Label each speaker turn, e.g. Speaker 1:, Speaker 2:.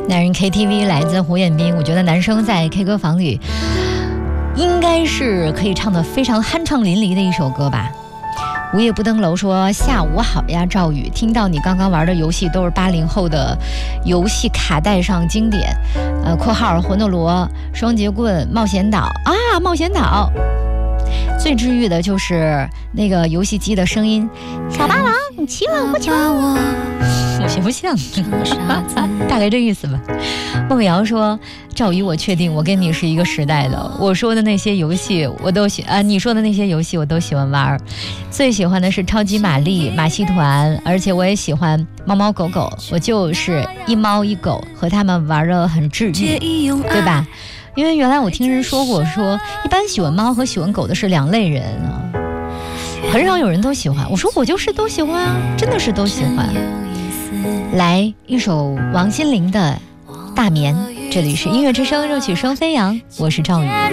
Speaker 1: 男人 KTV 来自胡彦斌。我觉得男生在 K 歌房里应该是可以唱得非常酣畅淋漓的一首歌吧。无夜不登楼说下午好呀赵宇，听到你刚刚玩的游戏都是80后的游戏卡带上经典，括号魂斗罗、双截棍、冒险岛啊，冒险岛最治愈的就是那个游戏机的声音，小八郎你骑我不求我行不像大概这意思吧。梦瑶说赵宇，我确定我跟你是一个时代的，我说的那些游戏我都你说的那些游戏我都喜欢玩，最喜欢的是超级玛丽、马戏团，而且我也喜欢猫猫狗狗，我就是一猫一狗，和他们玩得很治愈，对吧？因为原来我听人说过，说一般喜欢猫和喜欢狗的是两类人啊，很少有人都喜欢。我说我就是都喜欢啊，真的是都喜欢。来一首王心凌的《大眠》，这里是音乐之声，肉曲声飞扬，我是赵宇。